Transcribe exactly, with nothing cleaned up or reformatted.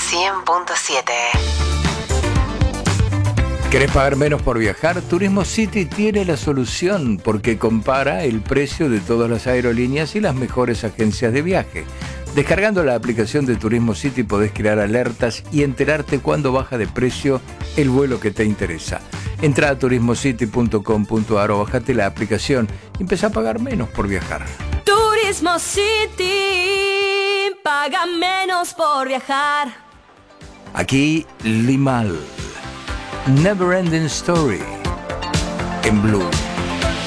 cien punto siete. ¿Querés pagar menos por viajar? Turismo City tiene la solución porque compara el precio de todas las aerolíneas y las mejores agencias de viaje. Descargando la aplicación de Turismo City podés crear alertas y enterarte cuándo baja de precio el vuelo que te interesa. Entra a turismo city punto com punto a r o bajate la aplicación y empezá a pagar menos por viajar. Turismo City, paga menos por viajar. Aquí Limahl, Never Ending Story, en Blue.